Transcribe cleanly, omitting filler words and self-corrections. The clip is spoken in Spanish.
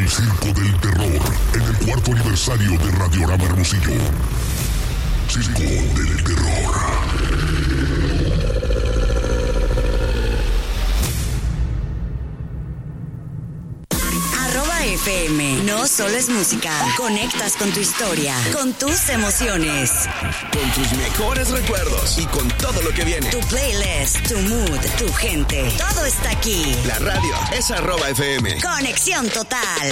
el Circo del Terror en el 4º aniversario de Radiorama Hermosillo. Circo del Terror. FM. No solo es música. Conectas con tu historia, con tus emociones, con tus mejores recuerdos y con todo lo que viene. Tu playlist, tu mood, tu gente. Todo está aquí. La radio es @FM. Conexión total.